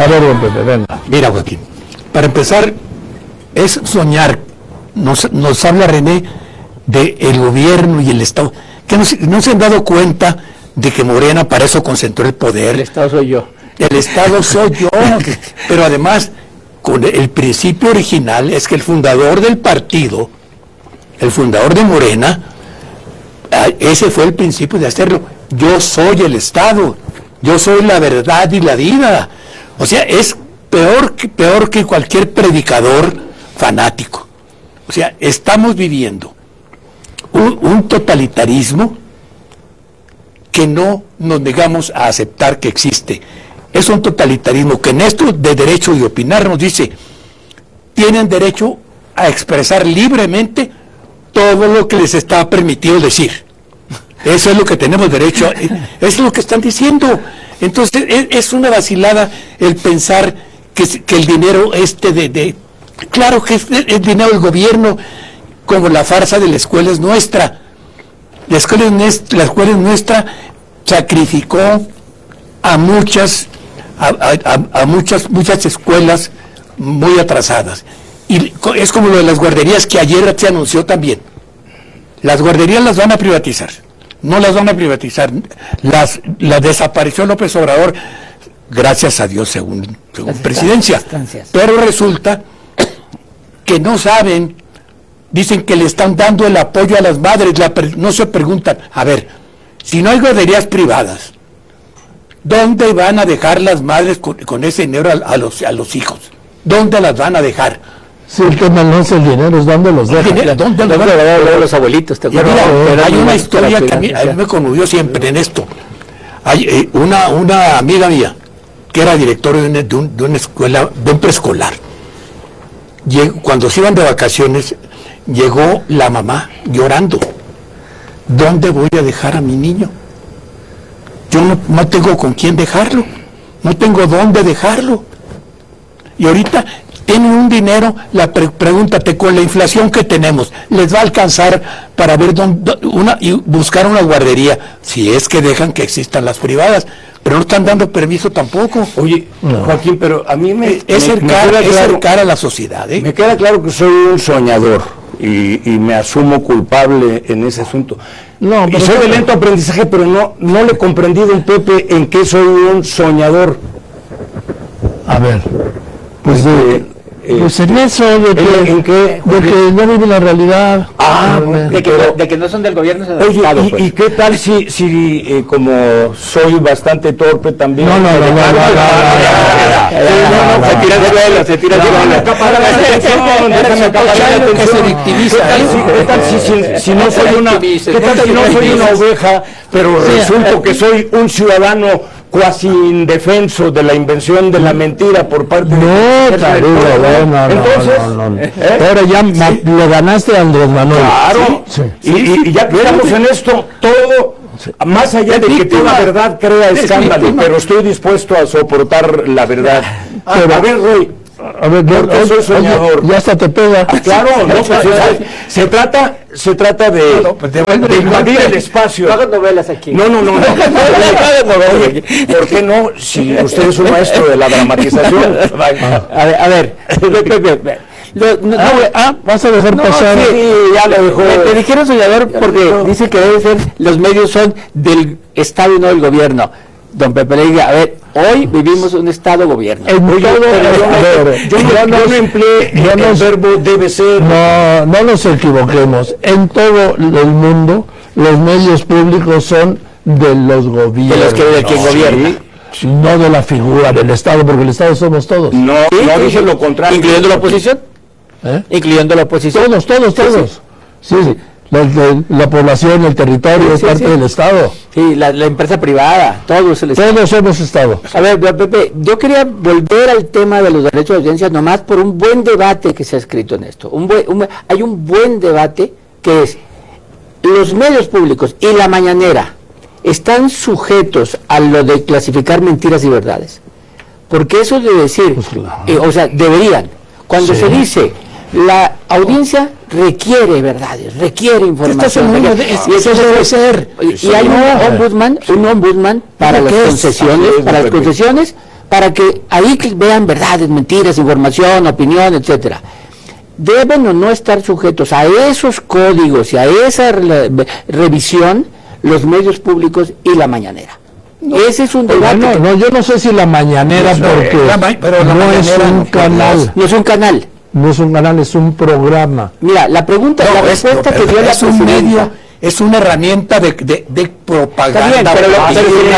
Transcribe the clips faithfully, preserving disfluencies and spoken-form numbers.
ver, don Pepe, venga. Mira, Joaquín, para empezar, es soñar. Nos, nos habla René de el gobierno y el Estado, que no, no se han dado cuenta de que Morena para eso concentró el poder. El Estado soy yo. El Estado soy yo. Pero además, con el principio original es que el fundador del partido, el fundador de Morena, ese fue el principio de hacerlo. Yo soy el Estado, yo soy la verdad y la vida. O sea, es peor que, peor que cualquier predicador fanático. O sea, estamos viviendo un, un totalitarismo que no nos negamos a aceptar que existe. Es un totalitarismo que en esto de derecho de opinar nos dice, tienen derecho a expresar libremente todo lo que les está permitido decir. Eso es lo que tenemos derecho a, eso es lo que están diciendo. Entonces es, es una vacilada el pensar que, que el dinero este de, de claro que es el dinero del gobierno, como la farsa de la escuela es nuestra. La escuela es nuestra, la escuela es nuestra, sacrificó a muchas a, a, a muchas muchas escuelas muy atrasadas. Y es como lo de las guarderías que ayer se anunció también. Las guarderías las van a privatizar. No las van a privatizar. Las, las desapareció López Obrador, gracias a Dios, según, según presidencia. Pero resulta que no saben, dicen que le están dando el apoyo a las madres, la, no se preguntan, a ver, si no hay guarderías privadas, ¿dónde van a dejar las madres con, con ese dinero a, a, los, a los hijos? ¿Dónde las van a dejar? Si el tema no es el dinero, es dónde los dejan. ¿Dónde, ¿Dónde los van a dejar los abuelitos? ¿Te acuerdas? Mira, hay una historia que a mí, a mí me conmovió siempre en esto. Hay eh, una, una amiga mía, que era directora de, de, un, de una escuela, de un preescolar. Llegó, cuando se iban de vacaciones, llegó la mamá llorando. ¿Dónde voy a dejar a mi niño? Yo no, no tengo con quién dejarlo, no tengo dónde dejarlo. Y ahorita tienen un dinero, la pre pregúntate, con la inflación que tenemos, ¿les va a alcanzar para ver dónde, una, y buscar una guardería? Si es que dejan que existan las privadas, pero no están dando permiso tampoco. Oye, no. Joaquín, pero a mí me... Es cercar claro, a la sociedad, ¿eh? Me queda claro que soy un soñador y, y me asumo culpable en ese asunto. No, pero y soy de lento aprendizaje, pero no, no le he comprendido a Pepe en qué soy un soñador. A ver, pues de... Eh, pues en eso, de que, ¿en qué, de que no viven la realidad. Ah, de que, de que no son del gobierno, son del oye, Estado. ¿y, pues. ¿y qué tal si, si eh, como soy bastante torpe también? No, no, no, no, no, no, se tira de duelo, se tira de duelo. Déjame acaparar la atención, que se victimiza. ¿Qué tal si, si no soy una, qué tal si no soy una oveja, pero resulta que soy un ciudadano cuasi indefenso de la invención de la mentira por parte no, de... Tarugo, no, no, entonces, no, no, no. ¿eh? Ahora ya sí. Lo ganaste a Andrés Manuel. Claro, sí, sí. Y, y, y ya que estamos en esto, todo, sí. Más allá de que toda verdad crea escándalo, pero estoy dispuesto a soportar la verdad. Pero, a ver, Roy, a ver, porque no, soy soñador. Oye, ya hasta te pega. Ah, claro, no, pues, se, se trata, se trata de, no, no, pues de, de invadir el espacio. No hagas novelas aquí. No, no, no. no. Oye, ¿por qué no? Si usted es un maestro de la dramatización. A ver, a ver. Lo, no, ah, no, ah, vas a dejar no, pasar. Sí, sí, ya lo dejó. Me, me dijeron soñador porque no. Dice que debe ser, los medios son del Estado y no del gobierno. Don Pepe le diga, a ver, hoy vivimos un Estado-gobierno. En todo, yo, no, yo, no, yo no empleé no el nos, verbo debe ser. No, no nos equivoquemos. En todo el mundo, los medios públicos son de los gobiernos. De los que de quien no, gobierna. Sí, no de la figura del Estado, porque el Estado somos todos. No, ¿sí? No dice lo contrario. ¿Incluyendo la oposición? ¿Eh? ¿Incluyendo la oposición? Todos, todos, todos. Sí, sí. sí. La, la, la población, el territorio, sí, es sí, parte sí. del Estado. Sí, la, la empresa privada, todos el Estado. Todos somos Estado. A ver, Pepe, yo quería volver al tema de los derechos de audiencia nomás por un buen debate que se ha escrito en esto. Un buen, un, hay un buen debate que es, los medios públicos y la mañanera están sujetos a lo de clasificar mentiras y verdades. Porque eso de decir, pues claro. eh, o sea, deberían. Cuando sí. se dice, la audiencia requiere verdades, requiere información. Requiere, de, y eso debe ser. Y, y hay un ombudsman, un ombudsman para las concesiones, para las concesiones, para que ahí que vean verdades, mentiras, información, opinión, etcétera. Deben o no estar sujetos a esos códigos y a esa re revisión los medios públicos y la mañanera. No, Ese es un debate. No, no, yo no sé si la mañanera, no, porque la, pero la no es un no, canal. No es un canal. No es un canal, es un programa. Mira, la pregunta, no, la es, respuesta no, que dio la es un medio, es una herramienta de, de, de propaganda. Bien, pero la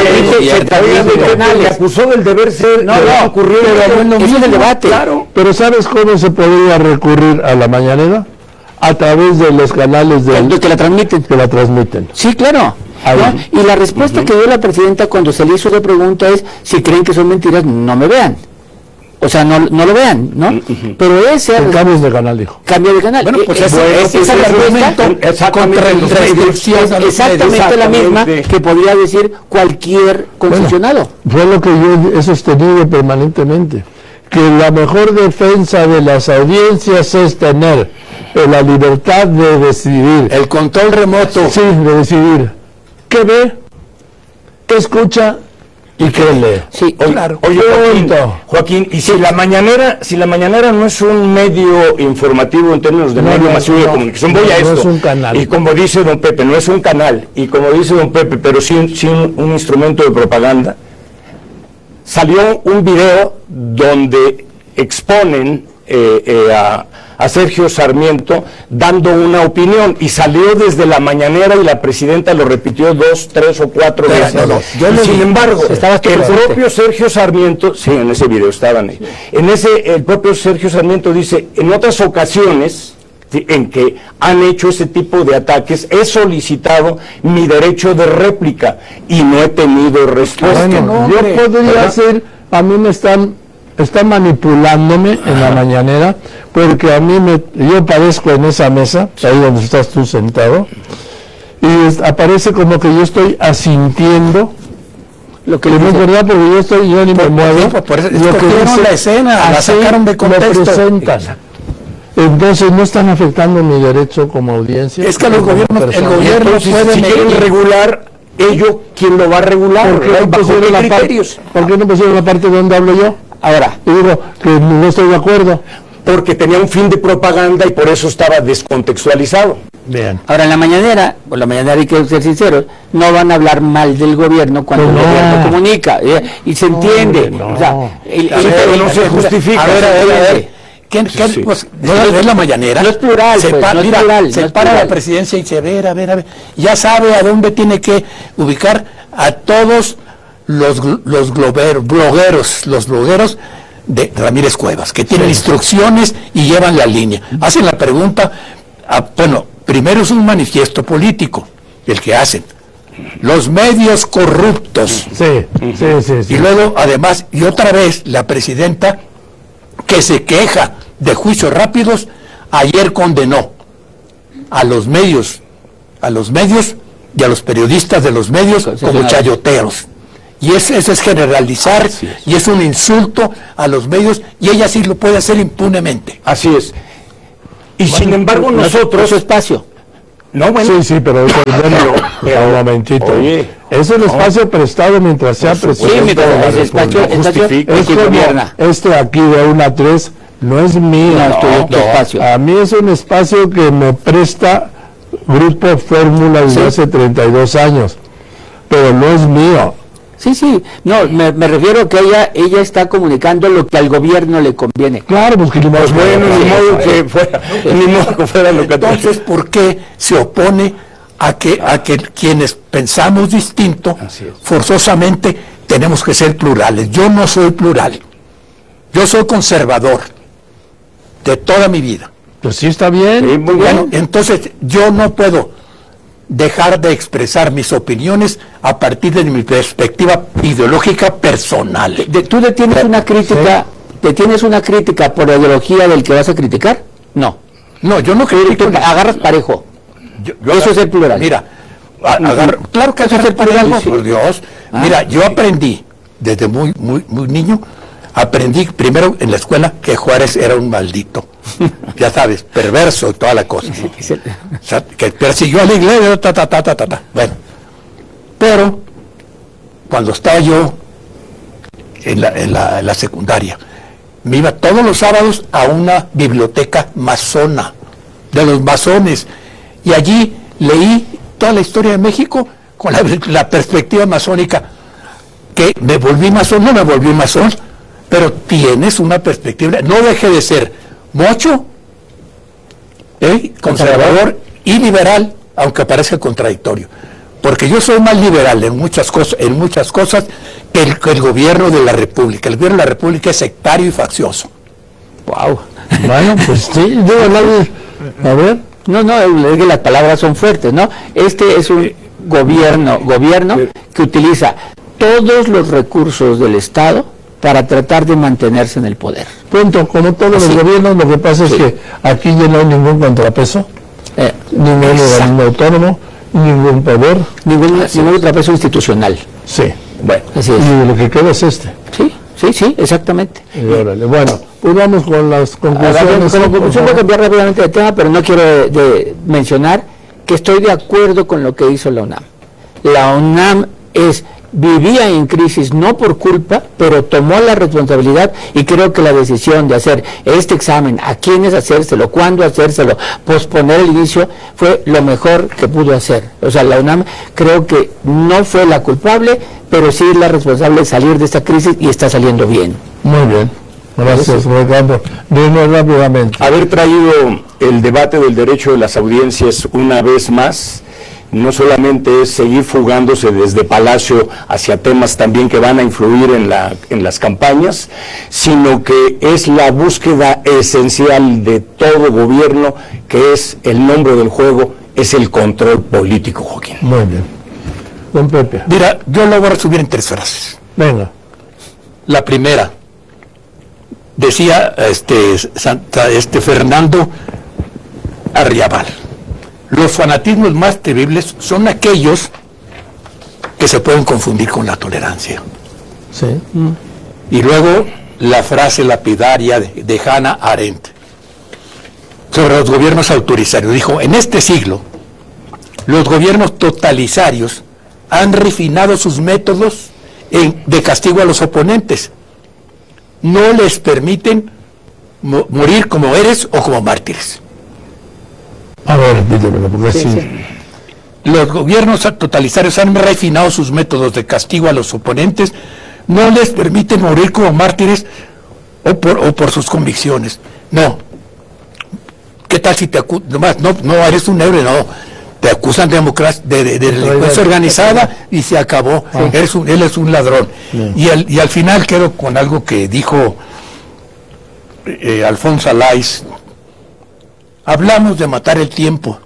se acusó del deber ser. No, no, ocurrió en el debate. Claro. Pero ¿sabes cómo se podría recurrir a la mañanera? A través de los canales de de que la transmiten. Que la transmiten. Sí, claro. ¿No? Y la respuesta uh-huh. que dio la presidenta cuando se le hizo la pregunta es: si creen que son mentiras, no me vean. O sea, no, no lo vean, ¿no? Uh-huh. Pero ese... Cambios de canal, dijo. Cambio de canal. Bueno, pues eh, eso, bueno, es, esa es la respuesta contra el exactamente, exactamente la misma que podría decir cualquier concesionado. Bueno, fue lo que yo he sostenido permanentemente, que la mejor defensa de las audiencias es tener la libertad de decidir. El control remoto. Sí, de decidir qué ve, qué escucha y qué lee. Sí, claro. Oye, Joaquín, Joaquín, y si la mañanera, si la mañanera no es un medio informativo en términos de no, medio no, masivo no, de comunicación, voy no, a esto. No es un canal. Y como dice don Pepe, no es un canal, y como dice don Pepe, pero sí, sí un, un instrumento de propaganda. Salió un video donde exponen eh, eh, a, a Sergio Sarmiento dando una opinión, y salió desde la mañanera y la presidenta lo repitió dos, tres o cuatro Pero, veces. No, no, yo no, sin embargo, el presente. propio Sergio Sarmiento, sí, en ese video estaban ahí, en ese, el propio Sergio Sarmiento dice, en otras ocasiones en que han hecho ese tipo de ataques, he solicitado mi derecho de réplica y no he tenido respuesta. Bueno, no, yo hombre, podría ¿verdad? ser, a mí me están, están manipulándome en la mañanera, porque a mí me, yo aparezco en esa mesa, ahí donde estás tú sentado, y es, aparece como que yo estoy asintiendo. Lo que no es verdad, porque yo estoy, yo ni me muevo. Por, por eso, lo que dice, la escena, la sacaron de contexto. Lo presentan. Entonces no están afectando mi derecho como audiencia. Es que los gobiernos, el gobierno Entonces, puede si quieren regular, ello, ¿quién lo va a regular? ¿Por qué no pusieron la parte, ¿por qué no pusieron la parte donde hablo yo? Ahora, y digo que no estoy de acuerdo. Porque tenía un fin de propaganda y por eso estaba descontextualizado. Bien. Ahora en la mañanera, o la mañanera hay que ser sinceros, no van a hablar mal del gobierno cuando pues el no. gobierno comunica, eh, y se no, entiende. No. O sea, el, sí, el, pero el, no el, se justifica. A ver, a ver, a ver. ¿Qué, sí, qué, sí. pues, no, no es la mañanera. No es plural, se pues, pa, no es mira, plural, se no es para plural. la presidencia y dice, a ver, a ver, a ver, ya sabe a dónde tiene que ubicar a todos los, los globeros, blogueros, los blogueros de Ramírez Cuevas, que tienen sí. instrucciones y llevan la línea. Hacen la pregunta, a, bueno, primero es un manifiesto político, el que hacen. Los medios corruptos. Sí, sí, sí, sí. Y luego, además, y otra vez, la presidenta, que se queja de juicios rápidos, ayer condenó a los medios, a los medios y a los periodistas de los medios sí, como sí, chayoteros. Y eso, eso es generalizar, es. y es un insulto a los medios, y ella sí lo puede hacer impunemente. Así es. Y bueno, sin embargo no, nosotros... Su espacio. No, bueno. Sí, sí, pero, pero, pero un momentito. Oye, es el espacio no. prestado mientras sea presidente. Sí, mientras el espacio, el espacio es como gobierna. Este aquí de una a tres no es mío. No, no, no, espacio. A mí es un espacio que me presta Grupo Fórmula desde sí. hace treinta y dos años, pero no es mío. Sí, sí, no, me, me refiero a que ella ella está comunicando lo que al gobierno le conviene. Claro, pues que ni modo, pues bueno, ni modo que fuera, ni modo que fuera lo que entonces, ¿por qué se opone a que a que quienes pensamos distinto, forzosamente tenemos que ser plurales? Yo no soy plural, yo soy conservador de toda mi vida. Pues sí, está bien. Sí, muy bueno, bien. Entonces yo no puedo dejar de expresar mis opiniones a partir de mi perspectiva ideológica personal. De, de, ¿Tú le tienes una crítica, ¿sí? te tienes una crítica por la ideología del que vas a criticar? No. No, yo no critico. Tú agarras parejo. Yo, yo eso agarro, es el plural. Mira, agarro, claro que eso es el plural, sí. Por Dios. Ah, mira, yo aprendí desde muy, muy, muy niño, aprendí primero en la escuela que Juárez era un maldito. Ya sabes, perverso y toda la cosa. O sea, que persiguió a la iglesia, ta, ta, ta, ta, ta, ta. Bueno, pero cuando estaba yo en la, en la, en la secundaria. Me iba todos los sábados a una biblioteca masona, de los masones, y allí leí toda la historia de México con la, la perspectiva masónica, que me volví masón, no me volví masón, pero tienes una perspectiva, no deje de ser mocho, ¿eh? conservador y liberal, aunque parezca contradictorio, porque yo soy más liberal en muchas cosas, en muchas cosas que el, que el gobierno de la República. El gobierno de la República es sectario y faccioso. Wow. Bueno, pues sí, yo a ver. No, no, es que las palabras son fuertes, ¿no? Este es un gobierno, gobierno que utiliza todos los recursos del Estado para tratar de mantenerse en el poder. Punto. Como todos Así. los gobiernos, lo que pasa es Sí. que aquí ya no hay ningún contrapeso, Eh, ningún organismo autónomo, ningún poder. ningún, ningún contrapeso institucional. Sí. Bueno, así es. Y lo que queda es este. Sí, sí, sí, exactamente. Y órale. Bueno, pues vamos con las Ahora, conclusiones. como por conclusión voy a favor. cambiar rápidamente de tema, pero no quiero de, de mencionar que estoy de acuerdo con lo que hizo la UNAM. La UNAM es vivía en crisis no por culpa, pero tomó la responsabilidad, y creo que la decisión de hacer este examen, a quiénes hacérselo, cuándo hacérselo, posponer el inicio, fue lo mejor que pudo hacer. O sea, la UNAM creo que no fue la culpable, pero sí es la responsable de salir de esta crisis, y está saliendo bien. Muy bien. Gracias, Ricardo. Dime rápidamente. Haber traído el debate del derecho de las audiencias una vez más no solamente es seguir fugándose desde Palacio hacia temas también que van a influir en la en las campañas, sino que es la búsqueda esencial de todo gobierno, que es el nombre del juego, es el control político, Joaquín. Muy bien. Don Pepe. Mira, yo lo voy a resumir en tres frases. Venga. La primera, decía este, Santa, este Fernando Arriabal, los fanatismos más terribles son aquellos que se pueden confundir con la tolerancia. Sí. Y luego la frase lapidaria de, de Hannah Arendt sobre los gobiernos autoritarios. Dijo, en este siglo, los gobiernos totalitarios han refinado sus métodos en, de castigo a los oponentes. No les permiten mo morir como héroes o como mártires. A ver, repítemelo, porque Sí, sí. sí. Los gobiernos totalitarios han refinado sus métodos de castigo a los oponentes, no les permiten morir como mártires o por, o por sus convicciones. No. ¿Qué tal si te acusan? No, no eres un héroe, no. Te acusan de, democracia, de, de, de delincuencia organizada y se acabó. Sí. Eres un, él es un ladrón. Sí. Y, al, y al final quedo con algo que dijo eh, Alfonso Alaiz. Hablamos de matar el tiempo,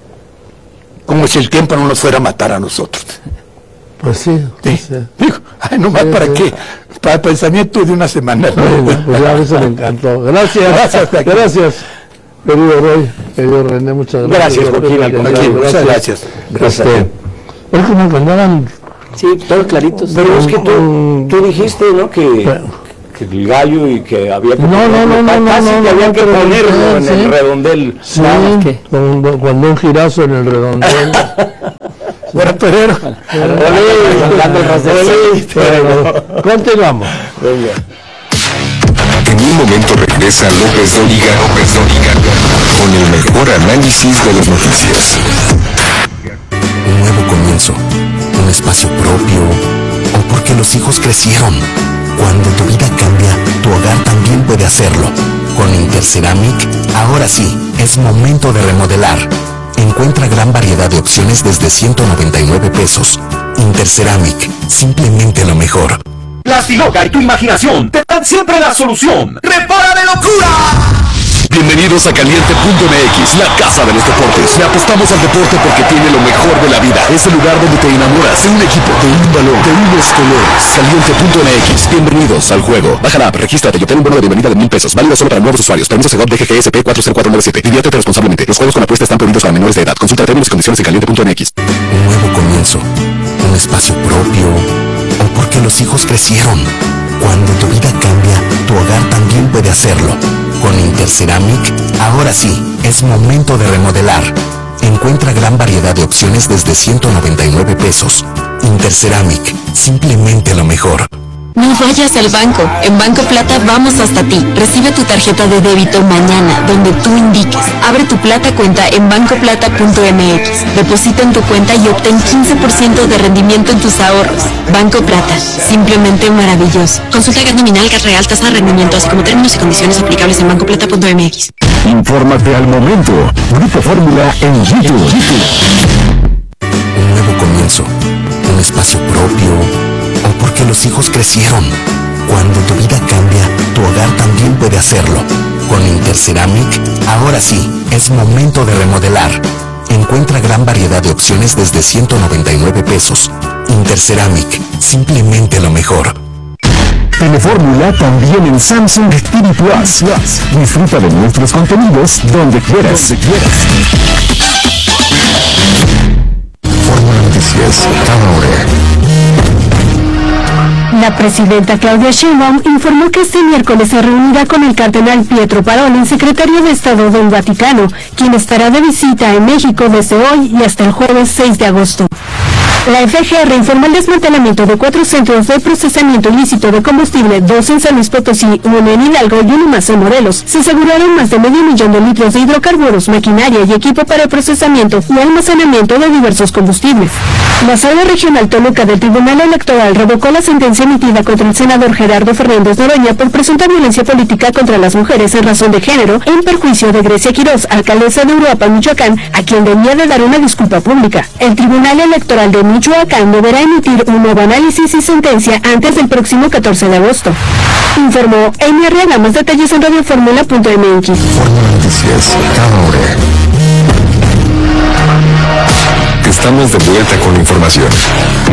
como si el tiempo no nos fuera a matar a nosotros. Pues sí. Sí. Sí. Digo, ay, nomás sí, para sí. qué, para el pensamiento de una semana. Bueno, pues ya eso me encantó. Gracias, gracias, gracias. Querido Roy, querido René, muchas gracias. Gracias, Joaquín, al contrario, muchas gracias. Gracias. Este, es como que andaban. Sí, todos claritos. Pero es que tú, tú dijiste, ¿no? Que, que el gallo y que había que no, no, no, no, casi no, que había no, que pero ponerlo sí, en sí. el redondel. Sí, ¿qué? cuando, cuando un girazo en el redondel. Bueno, torero. Pero continuamos. Venga. En un momento regresa López Dóriga, López Dóriga, con el mejor análisis de las noticias. Un nuevo comienzo, un espacio propio, o porque los hijos crecieron. Cuando tu vida cambia, tu hogar también puede hacerlo. Con Interceramic, ahora sí, es momento de remodelar. Encuentra gran variedad de opciones desde ciento noventa y nueve pesos. Interceramic, simplemente lo mejor. Plastiloca y tu imaginación te dan siempre la solución. ¡Repara de locura! Bienvenidos a Caliente punto M X, la casa de los deportes. Le apostamos al deporte porque tiene lo mejor de la vida. Es el lugar donde te enamoras de un equipo, de un balón, de unos colores. Caliente punto M X, bienvenidos al juego. Baja la app, regístrate y obtén un bono de bienvenida de mil pesos. Válido solo para nuevos usuarios. Permiso Segov D G G S P cuatro cero cuatro nueve siete. Diviértete responsablemente. Los juegos con apuesta están prohibidos para menores de edad. Consulta términos y condiciones en Caliente punto M X. Un nuevo comienzo, un espacio propio, o porque los hijos crecieron. Cuando tu vida cambia, tu hogar también puede hacerlo. Con Interceramic, ahora sí, es momento de remodelar. Encuentra gran variedad de opciones desde ciento noventa y nueve pesos. Interceramic, simplemente lo mejor. No vayas al banco. En Banco Plata vamos hasta ti. Recibe tu tarjeta de débito mañana, donde tú indiques. Abre tu Plata cuenta en banco plata punto m x. Deposita en tu cuenta y obtén quince por ciento de rendimiento en tus ahorros. Banco Plata. Simplemente maravilloso. Consulta G A T nominal, G A T real, tasa de rendimiento, así como términos y condiciones aplicables en banco plata punto m x. Infórmate al momento. Grupo Fórmula en YouTube. Un nuevo comienzo, un espacio propio, o porque los hijos crecieron. Cuando tu vida cambia, tu hogar también puede hacerlo. Con Interceramic, ahora sí, es momento de remodelar. Encuentra gran variedad de opciones desde ciento noventa y nueve pesos. Interceramic, simplemente lo mejor. Telefórmula también en Samsung T V Plus. Disfruta de nuestros contenidos donde quieras. Fórmula Noticias, cada hora. La presidenta Claudia Sheinbaum informó que este miércoles se reunirá con el cardenal Pietro Parolin, secretario de Estado del Vaticano, quien estará de visita en México desde hoy y hasta el jueves seis de agosto. La F G R informó el desmantelamiento de cuatro centros de procesamiento ilícito de combustible, dos en San Luis Potosí, uno en Hidalgo y uno más en Morelos. Se aseguraron más de medio millón de litros de hidrocarburos, maquinaria y equipo para el procesamiento y almacenamiento de diversos combustibles. La Sala Regional Toluca del Tribunal Electoral revocó la sentencia emitida contra el senador Gerardo Fernández Noroña por presunta violencia política contra las mujeres en razón de género, en perjuicio de Grecia Quirós, alcaldesa de Uruapan, Michoacán, a quien debía de dar una disculpa pública. El Tribunal Electoral de Michoacán deberá emitir un nuevo análisis y sentencia antes del próximo catorce de agosto. Informó Amy Arriaga. Más detalles en radio fórmula punto m x. Fórmula Noticias, cada hora. Estamos de vuelta con la información.